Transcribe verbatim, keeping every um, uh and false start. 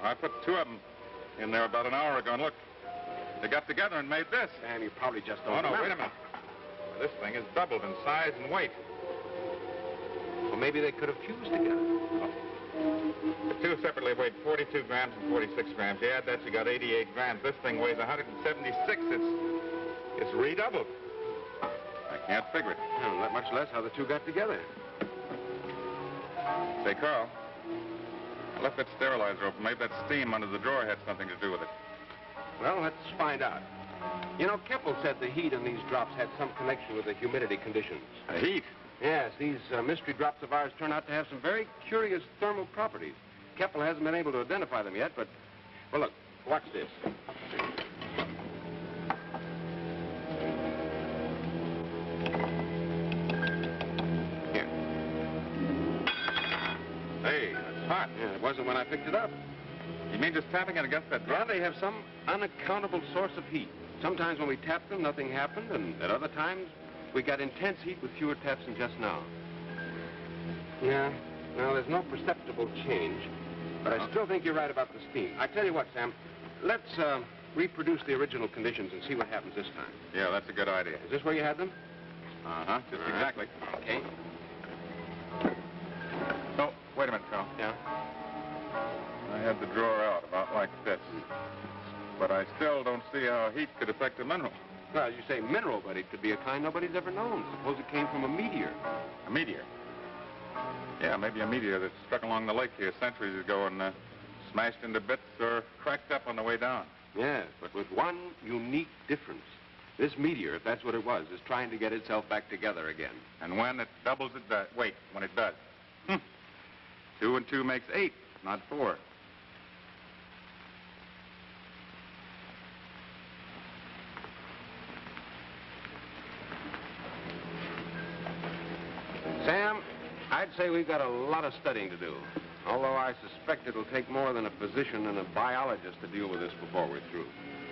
I put two of them in there about an hour ago, and look, they got together and made this. And you probably just Oh, don't no, remember. wait a minute. This thing is doubled in size and weight. Well, maybe they could have fused together. The two separately weighed forty-two grams and forty-six grams. You add that, you got eighty-eight grams. This thing weighs one hundred seventy-six. It's, it's redoubled. I can't figure it. Well, not much less how the two got together. Say, Carl, I left that sterilizer open. Maybe that steam under the drawer had something to do with it. Well, let's find out. You know, Keppel said the heat in these drops had some connection with the humidity conditions. The heat? Yes, these uh, mystery drops of ours turn out to have some very curious thermal properties. Keppel hasn't been able to identify them yet, but... Well, look, watch this. Here. Hey, it's hot. Yeah, it wasn't when I picked it up. You mean just tapping it against that Yeah, drop? they have some unaccountable source of heat. Sometimes when we tapped them, nothing happened, and at other times, we got intense heat with fewer taps than just now. Yeah, now there's no perceptible change, but I still think you're right about the steam. I tell you what, Sam, let's uh, reproduce the original conditions and see what happens this time. Yeah, that's a good idea. Is this where you had them? Uh-huh, just All right. exactly. Okay. Oh, wait a minute, Carl. Yeah. I had the drawer out about like this. But I still don't see how heat could affect a mineral. Well, you say mineral, but it could be a kind nobody's ever known. Suppose it came from a meteor. A meteor? Yeah, maybe a meteor that struck along the lake here centuries ago and uh, smashed into bits or cracked up on the way down. Yes, but with one unique difference. This meteor, if that's what it was, is trying to get itself back together again. And when it doubles, it does. Wait, when it does. Hmm. Two and two makes eight, not four. Sam, I'd say we've got a lot of studying to do. Although I suspect it'll take more than a physician and a biologist to deal with this before we're through.